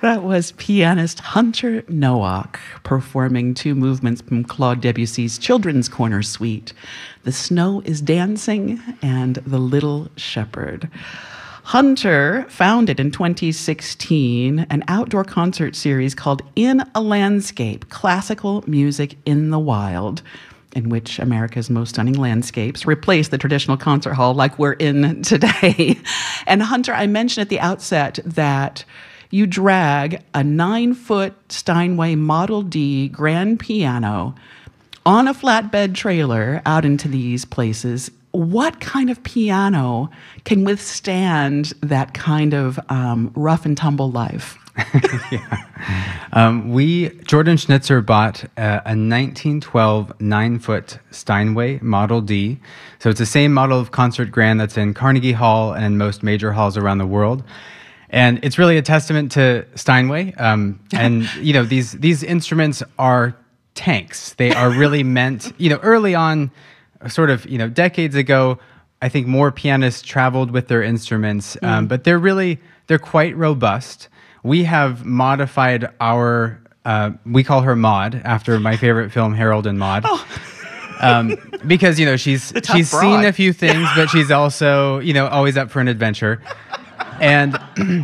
That was pianist Hunter Nowak performing two movements from Claude Debussy's Children's Corner Suite, The Snow is Dancing and The Little Shepherd. Hunter founded in 2016 an outdoor concert series called In a Landscape, Classical Music in the Wild, in which America's most stunning landscapes replace the traditional concert hall like we're in today. And Hunter, I mentioned at the outset that you drag a 9-foot Steinway Model D grand piano on a flatbed trailer out into these places. What kind of piano can withstand that kind of rough and tumble life? Jordan Schnitzer bought a 1912 9-foot Steinway Model D. So it's the same model of concert grand that's in Carnegie Hall and in most major halls around the world. And it's really a testament to Steinway. And, these instruments are tanks. They are really meant, early on, sort of, decades ago, I think more pianists traveled with their instruments, but they're quite robust. We have modified our, we call her Maud, after my favorite film, Harold and Maude. Oh. Because, she's seen a few things, but she's also, always up for an adventure. And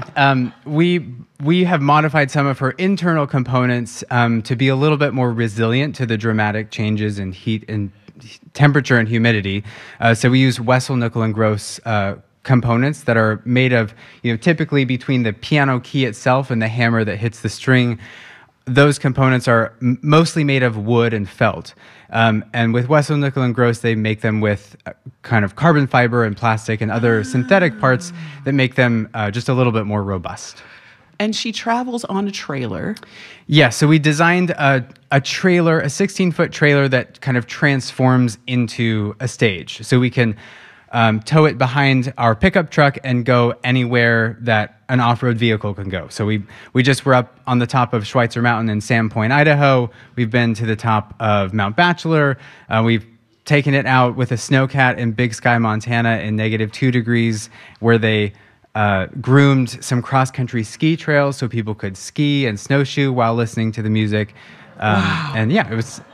we have modified some of her internal components to be a little bit more resilient to the dramatic changes in heat and temperature and humidity. So we use Wessel, Nickel, and Gross components that are made of, typically between the piano key itself and the hammer that hits the string. Those components are mostly made of wood and felt. And with Wessel, Nickel, and Gross, they make them with kind of carbon fiber and plastic and other synthetic parts that make them just a little bit more robust. And she travels on a trailer. Yeah, so we designed a trailer, a 16-foot trailer that kind of transforms into a stage. So we can tow it behind our pickup truck and go anywhere that an off-road vehicle can go. So we just were up on the top of Schweitzer Mountain in Sandpoint, Idaho. We've been to the top of Mount Bachelor. We've taken it out with a snowcat in Big Sky, Montana in -2 degrees, where they groomed some cross-country ski trails so people could ski and snowshoe while listening to the music. Wow. And yeah,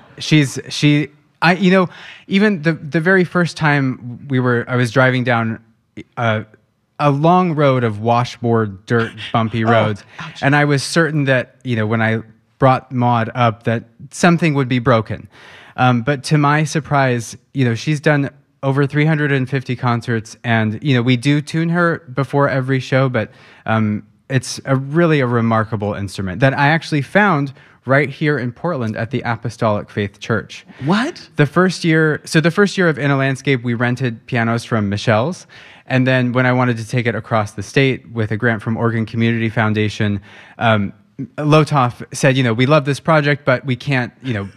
even the very first time I was driving down a long road of washboard, dirt, bumpy roads, and I was certain that, when I brought Maud up, that something would be broken. But to my surprise, she's done over 350 concerts, and we do tune her before every show, but it's really a remarkable instrument that I actually found right here in Portland at the Apostolic Faith Church. What? The first year of In a Landscape, we rented pianos from Michelle's, and then when I wanted to take it across the state with a grant from Oregon Community Foundation, Lotoff said, we love this project, but we can't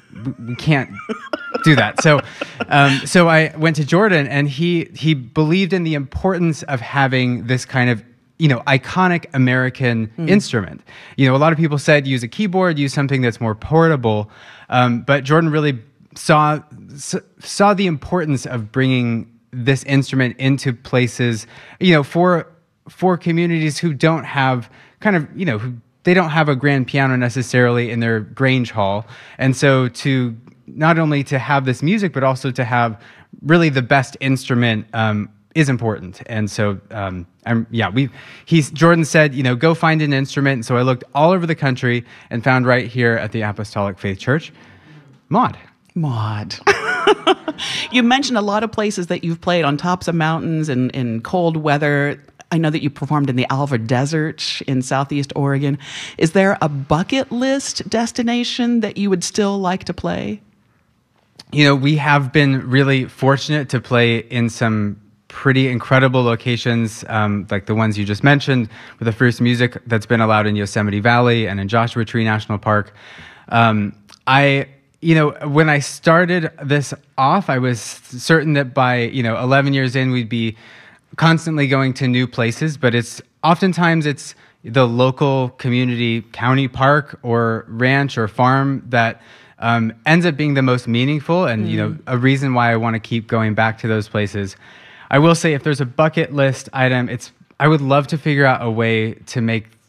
do that. So I went to Jordan, and he believed in the importance of having this kind of, iconic American instrument. A lot of people said use a keyboard, use something that's more portable, but Jordan really saw the importance of bringing this instrument into places, for communities who don't have they don't have a grand piano necessarily in their Grange Hall. And so to not only to have this music, but also to have really the best instrument is important. And so, Jordan said, go find an instrument. And so I looked all over the country and found right here at the Apostolic Faith Church, Maud. You mentioned a lot of places that you've played on tops of mountains and in cold weather. I know that you performed in the Alva Desert in Southeast Oregon. Is there a bucket list destination that you would still like to play? We have been really fortunate to play in some pretty incredible locations, like the ones you just mentioned, with the first music that's been allowed in Yosemite Valley and in Joshua Tree National Park. When I started this off, I was certain that by 11 years in, we'd be constantly going to new places, but oftentimes it's the local community county park or ranch or farm that ends up being the most meaningful, and a reason why I want to keep going back to those places. I will say, if there's a bucket list item, I would love to figure out a way to make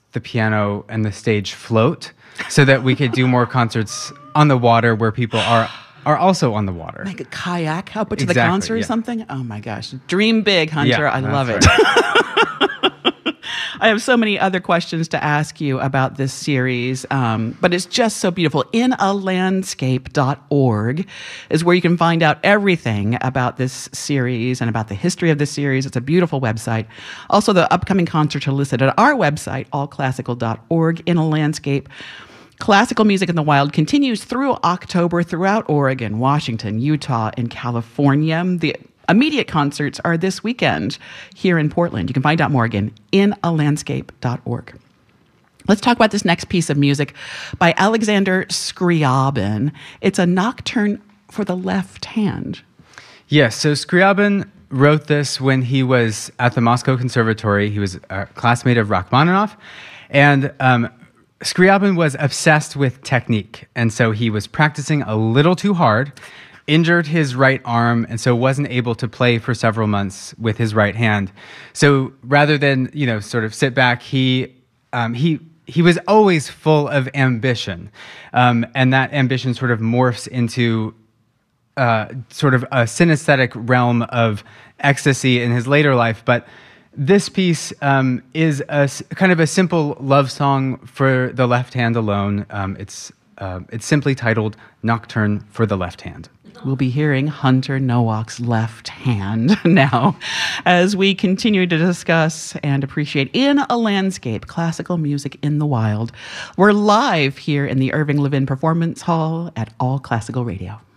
the piano and the stage float so that we could do more concerts on the water where people are also on the water. Make a kayak up to the Exactly, concert or something? Oh my gosh. Dream big, Hunter. Yeah, I love it. right. I have so many other questions to ask you about this series, but it's just so beautiful. inalandscape.org is where you can find out everything about this series and about the history of this series. It's a beautiful website. Also, the upcoming concerts are listed at our website, allclassical.org. In a Landscape, classical music in the wild continues through October throughout Oregon, Washington, Utah, and California. The immediate concerts are this weekend here in Portland. You can find out more again inalandscape.org. Let's talk about this next piece of music by Alexander Scriabin. It's a nocturne for the left hand. Yes, so Scriabin wrote this when he was at the Moscow Conservatory. He was a classmate of Rachmaninoff, and Scriabin was obsessed with technique, and so he was practicing a little too hard, injured his right arm, and so wasn't able to play for several months with his right hand. So rather than, sort of sit back, he was always full of ambition, and that ambition sort of morphs into sort of a synesthetic realm of ecstasy in his later life. But this piece is kind of a simple love song for the left hand alone. It's simply titled Nocturne for the Left Hand. We'll be hearing Hunter Nowak's Left Hand now as we continue to discuss and appreciate In a Landscape, classical music in the wild. We're live here in the Irving Levin Performance Hall at All Classical Radio.